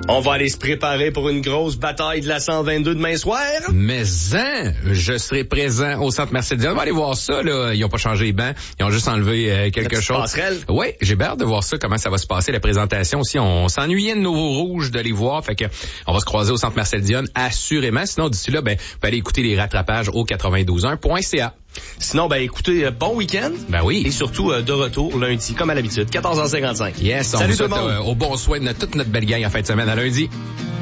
On va aller se préparer pour une grosse bataille de la 122 demain soir. Mais je serai présent au Centre Marcel-Dionne. On va aller voir ça, là. Ils ont pas changé les bancs. Ils ont juste enlevé quelque chose. Passerelle. Oui, j'ai bien hâte de voir ça, comment ça va se passer, la présentation aussi. On s'ennuyait de Nouveau Rouge de les voir. Fait que on va se croiser au Centre Marcel-Dionne, assurément. Sinon, d'ici là, vous pouvez aller écouter les rattrapages au 92.1.ca. Sinon, écoutez, bon week-end. Ben oui. Et surtout, de retour lundi, comme à l'habitude, 14h55. Yes, on Salut vous tout le souhaite monde. au bon souhait de toute notre belle gang en fin de semaine. À lundi.